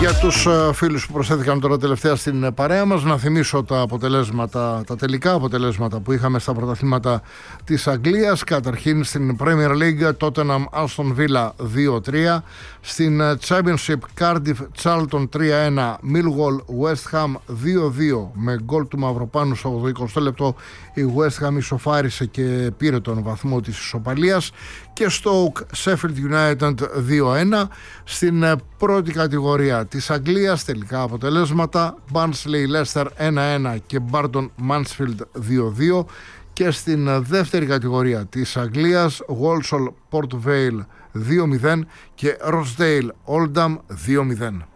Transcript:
Για τους φίλους που προσθέθηκαν τώρα τελευταία στην παρέα μας, να θυμίσω τα τελικά αποτελέσματα που είχαμε στα πρωταθλήματα της Αγγλίας. Καταρχήν στην Premier League, Tottenham Aston Villa 2-3. Στην Championship, Cardiff Charlton 3-1, Millwall West Ham 2-2 με γκολ του Μαυροπάνου στο 20 λεπτό. Η West Ham ισοφάρισε και πήρε τον βαθμό της ισοπαλίας. Και Stoke Sheffield United 2-1. Στην πρώτη κατηγορία της Αγγλίας, τελικά αποτελέσματα, Barnsley Leicester 1-1 και Barton Mansfield 2-2. Και στην δεύτερη κατηγορία της Αγγλίας, Walsall Port Vale 2-0 και Rochdale Oldham 2-0.